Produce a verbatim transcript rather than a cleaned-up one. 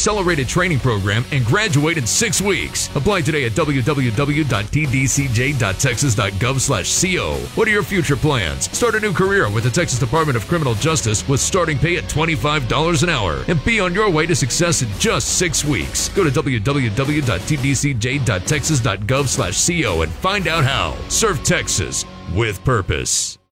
accelerated training program and graduate in six weeks. Apply today at w w w dot t d c j dot texas dot gov slash co. What are your future plans? Start a new career with the Texas Department of Criminal Justice with starting pay at twenty-five dollars an hour and be on your way to success in just six weeks. Go to w w w dot t d c j dot texas dot gov slash co and find out how. Serve Texas with purpose.